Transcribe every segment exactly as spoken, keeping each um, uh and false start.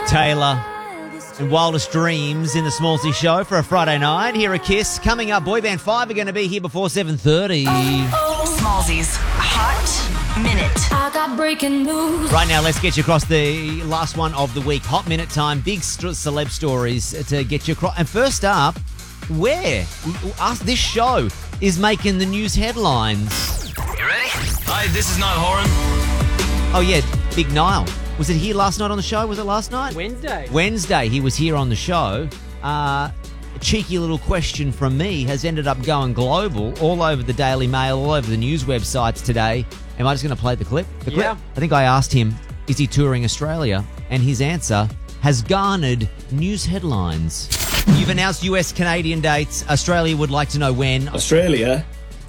Taylor and Wildest Dreams in the Smallsy Show for a Friday night. Here a Kiss. Coming up, Boy Band five are going to be here before seven thirty. Smallsy's Hot Minute. I got breaking news. Right now, let's get you across the last one of the week. Hot Minute time. Big st- celeb stories to get you across. And first up, where? Us, this show is making the news headlines. You ready? Hi, this is Niall Horan. Oh, yeah, Big Niall. Was it here last night on the show? Was it last night? Wednesday. Wednesday, he was here on the show. Uh, a cheeky little question from me has ended up going global, all over the Daily Mail, all over the news websites today. Am I just going to play the clip? The clip? Yeah. I think I asked him, is he touring Australia? And his answer has garnered news headlines. You've announced U S Canadian dates. Australia would like to know when. Australia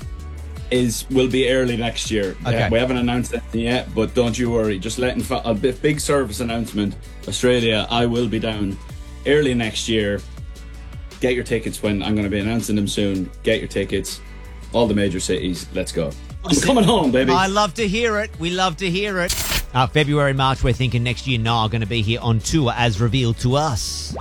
is will be early next year. Okay. Uh, we haven't announced anything yet, but don't you worry. Just letting fa- a bit, big service announcement. Australia, I will be down early next year. Get your tickets when I'm going to be announcing them soon. Get your tickets. All the major cities. Let's go. I'm coming home, baby. I love to hear it. We love to hear it. Uh, February, March, we're thinking next year, Niall going to be here on tour as revealed to us.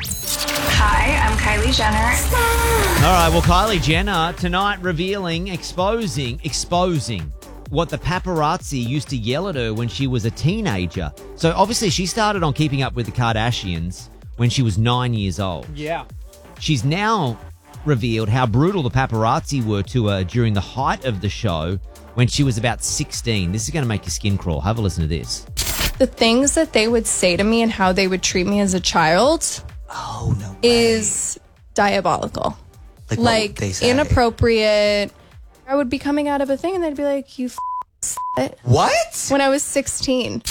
Hi, I'm Kylie Jenner. All right, well, Kylie Jenner tonight revealing, exposing, exposing what the paparazzi used to yell at her when she was a teenager. So obviously she started on Keeping Up with the Kardashians when she was nine years old. Yeah. She's now revealed how brutal the paparazzi were to her during the height of the show when she was about sixteen. This is going to make your skin crawl. Have a listen to this. The things that they would say to me and how they would treat me as a child Oh, no way. is diabolical. Like, what would Like, they say? inappropriate. I would be coming out of a thing and they'd be like, you f- it. What? When I was sixteen.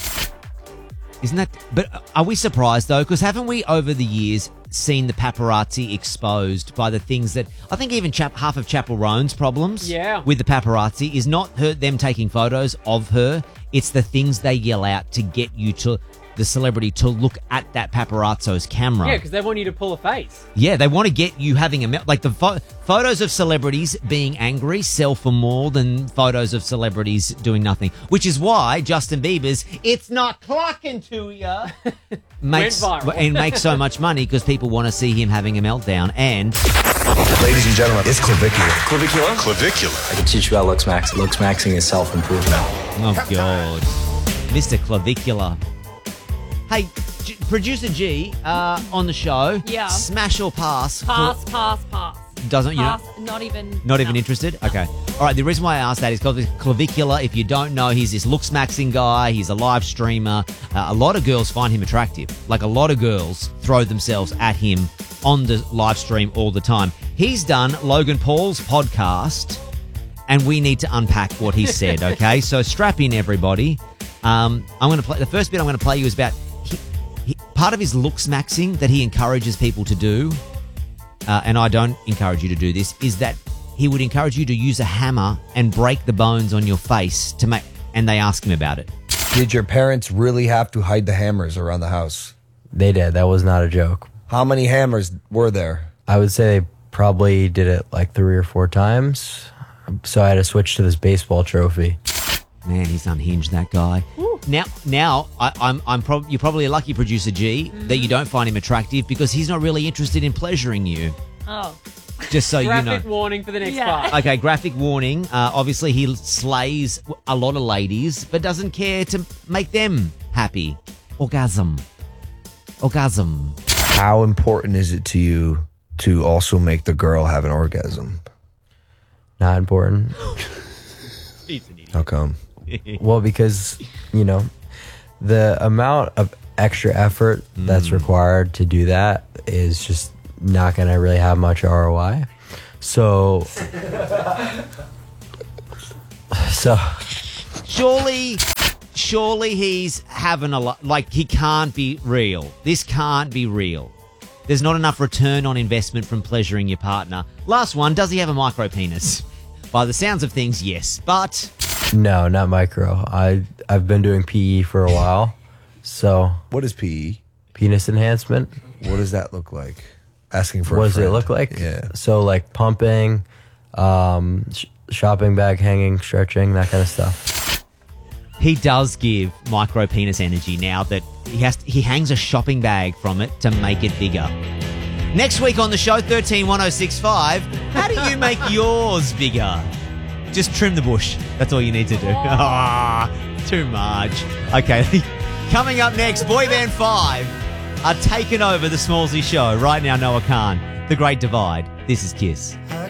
Isn't that... But are we surprised, though? Because haven't we, over the years, seen the paparazzi exposed by the things that... I think even Chap, half of Chapel Roan's problems Yeah. with the paparazzi is not her, them taking photos of her. It's the things they yell out to get you to... the celebrity to look at that paparazzo's camera. Yeah, because they want you to pull a face. Yeah, they want to get you having a... melt. Like the pho- photos of celebrities being angry sell for more than photos of celebrities doing nothing. Which is why Justin Bieber's It's Not Clocking to Ya makes, Went viral. and makes so much money because people want to see him having a meltdown. And Ladies and gentlemen, it's clavicular. Clavicular? Clavicular. I can teach you about Lux Max. Lux Maxing is self-improvement. oh God, Mister Clavicular. Hey, G- producer G, uh, on the show. Yeah. Smash or pass? Pass, pass, pass. Doesn't you know? Pass, not even. Not even no. interested? Okay. All right, the reason why I asked that is because Clavicular, if you don't know, he's this looks maxing guy. He's a live streamer. Uh, a lot of girls find him attractive. Like a lot of girls throw themselves at him on the live stream all the time. He's done Logan Paul's podcast, and we need to unpack what he said, okay? So strap in, everybody. Um, I'm going to play... The first bit I'm going to play you is about... He, he, part of his looks maxing that he encourages people to do... Uh, and I don't encourage you to do this, is that he would encourage you to use a hammer and break the bones on your face to make, and they ask him about it. Did your parents really have to hide the hammers around the house? They did. That was not a joke. How many hammers were there? I would say they probably did it like three or four times. So I had to switch to this baseball trophy. Man, he's unhinged, that guy. Ooh. Now, now I, I'm, I'm prob- you're probably a lucky producer, G, mm-hmm. that you don't find him attractive because he's not really interested in pleasuring you. Oh. Just so you know. Graphic warning for the next Yeah. part. Okay, graphic warning. Uh, obviously, he slays a lot of ladies, but doesn't care to make them happy. Orgasm. Orgasm. How important is it to you to also make the girl have an orgasm? Not important. How come? Well, because, you know, the amount of extra effort Mm. that's required to do that is just not going to really have much R O I. So, so Surely, surely he's having a lot. Like, he can't be real. This can't be real. There's not enough return on investment from pleasuring your partner. Last one, does he have a micro penis? By the sounds of things, yes. But no, not micro. I, I've been doing P E for a while. So, What is P E? penis enhancement. What does that look like? Asking for What a does it friend. look like? Yeah. So, like pumping, um, sh- shopping bag hanging, stretching, that kind of stuff. he does give micro penis energy now that he has. He hangs a shopping bag from it to make it bigger. Next week on the show, thirteen one oh six five. How do you make yours bigger? Just trim the bush. That's all you need to do. Ah, too much. Okay, coming up next, Boy Band five are taking over the Smallsy show. Right now, Noah Khan, The Great Divide. This is Kiss.